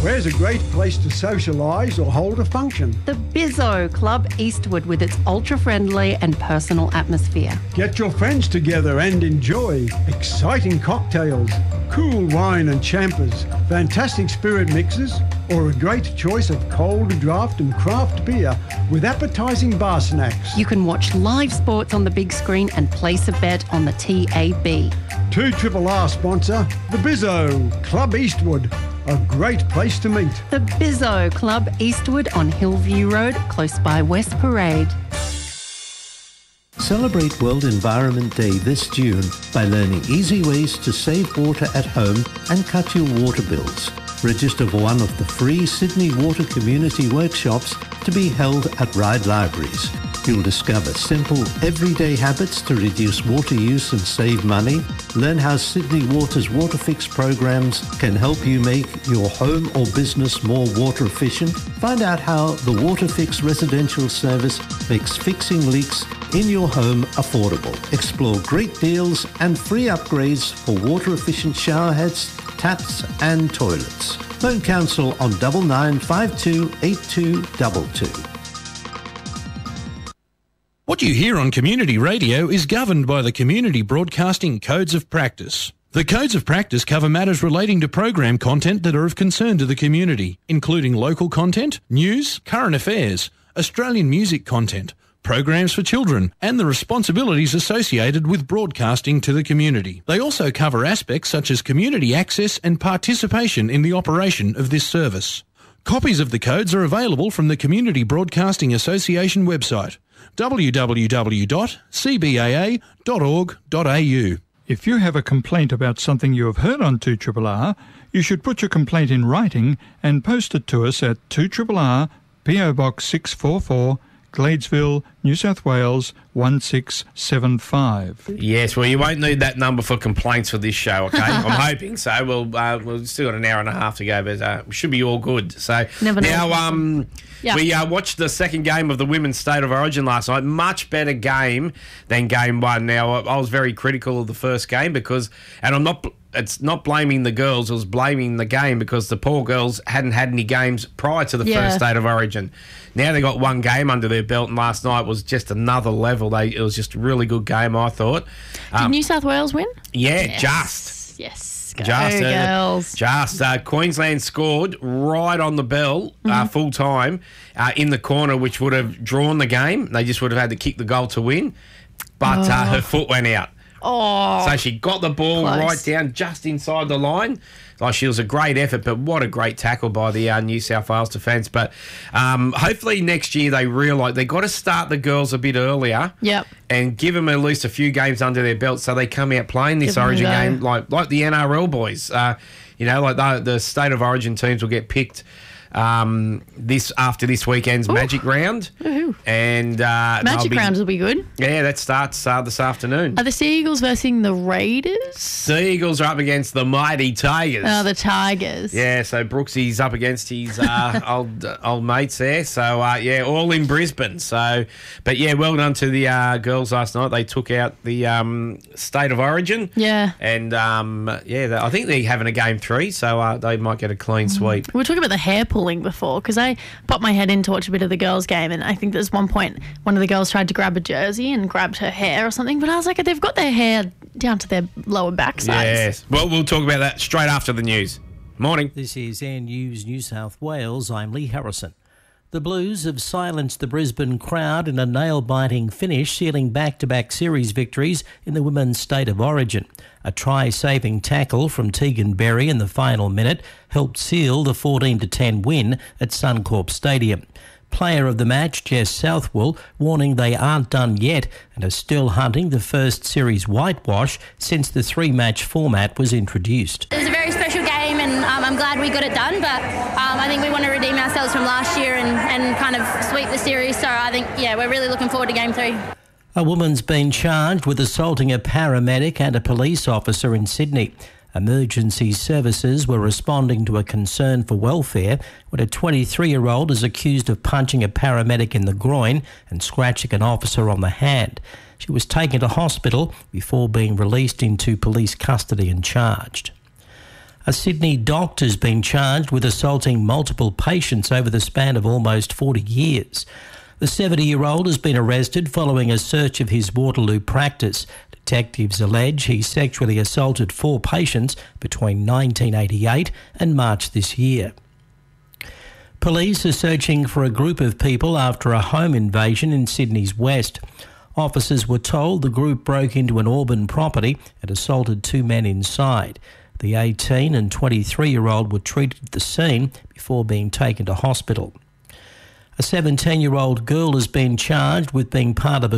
Where's a great place to socialise or hold a function? The Bizzo Club Eastwood with its ultra-friendly and personal atmosphere. Get your friends together and enjoy exciting cocktails, cool wine and champers, fantastic spirit mixes, or a great choice of cold draft and craft beer with appetising bar snacks. You can watch live sports on the big screen and place a bet on the TAB. 2RRR sponsor, the Bizzo Club Eastwood. A great place to meet. The Bizzo Club Eastwood on Hillview Road, close by West Parade. Celebrate World Environment Day this June by learning easy ways to save water at home and cut your water bills. Register for one of the free Sydney Water Community Workshops to be held at Ryde Libraries. You'll discover simple, everyday habits to reduce water use and save money. Learn how Sydney Water's WaterFix programs can help you make your home or business more water efficient. Find out how the WaterFix residential service makes fixing leaks in your home affordable. Explore great deals and free upgrades for water-efficient shower heads, taps and toilets. Phone Council on 9952 8222. What you hear on community radio is governed by the Community Broadcasting Codes of Practice. The Codes of Practice cover matters relating to program content that are of concern to the community, including local content, news, current affairs, Australian music content, programs for children, and the responsibilities associated with broadcasting to the community. They also cover aspects such as community access and participation in the operation of this service. Copies of the codes are available from the Community Broadcasting Association website, www.cbaa.org.au. If you have a complaint about something you have heard on 2RRR, you should put your complaint in writing and post it to us at 2RRR, PO Box 644, Gladesville, New South Wales 1675. Yes, well, you won't need that number for complaints for this show, okay? I'm hoping so. We've still got an hour and a half to go, but we should be all good. So now, we watched the second game of the Women's State of Origin last night. Much better game than game one. Now, I was very critical of the first game because, and it's not blaming the girls, it was blaming the game because the poor girls hadn't had any games prior to the first State of Origin. Now they got one game under their belt, and last night was just another level. It was just a really good game, I thought. Did New South Wales win? Yeah, just. Yes. Go girls. Queensland scored right on the bell, full time, in the corner, which would have drawn the game. They just would have had to kick the goal to win. But her foot went out. Oh, so she got the ball close. right down just inside the line. Like, she was a great effort, but what a great tackle by the New South Wales defence. But hopefully next year they realise they've got to start the girls a bit earlier and give them at least a few games under their belt so they come out playing this Origin game like the NRL boys. Like the State of Origin teams will get picked after this weekend's Magic Round. Woohoo. And Magic Rounds will be good. Yeah, that starts this afternoon. Are the Sea Eagles versus the Raiders? Sea Eagles are up against the mighty Tigers. Oh, the Tigers. Yeah, so Brooksy's up against his old mates there. So, all in Brisbane. So, but yeah, well done to the girls last night. They took out the State of Origin. Yeah. And, I think they're having a game 3, so they might get a clean sweep. We were talking about the hair pulling before because I popped my head in to watch a bit of the girls' game, and I think there's one point one of the girls tried to grab a jersey and grabbed her hair or something, but I was like, they've got their hair down to their lower backsides. Yes. Well, we'll talk about that straight after the news. Morning. This is Air News New South Wales. I'm Lee Harrison. The Blues have silenced the Brisbane crowd in a nail-biting finish, sealing back-to-back series victories in the Women's State of Origin. A try-saving tackle from Tegan Berry in the final minute helped seal the 14-10 win at Suncorp Stadium. Player of the match, Jess Southwell, warning they aren't done yet and are still hunting the first series whitewash since the 3-match format was introduced. It was a very special game, and I'm glad we got it done, but I think we want to redeem ourselves from last year and kind of sweep the series. So I think, we're really looking forward to game 3. A woman's been charged with assaulting a paramedic and a police officer in Sydney. Emergency services were responding to a concern for welfare when a 23-year-old is accused of punching a paramedic in the groin and scratching an officer on the hand. She was taken to hospital before being released into police custody and charged. A Sydney doctor's been charged with assaulting multiple patients over the span of almost 40 years. The 70-year-old has been arrested following a search of his Waterloo practice. Detectives allege he sexually assaulted 4 patients between 1988 and March this year. Police are searching for a group of people after a home invasion in Sydney's west. Officers were told the group broke into an Auburn property and assaulted 2 men inside. The 18 and 23-year-old were treated at the scene before being taken to hospital. A 17-year-old girl has been charged with being part of a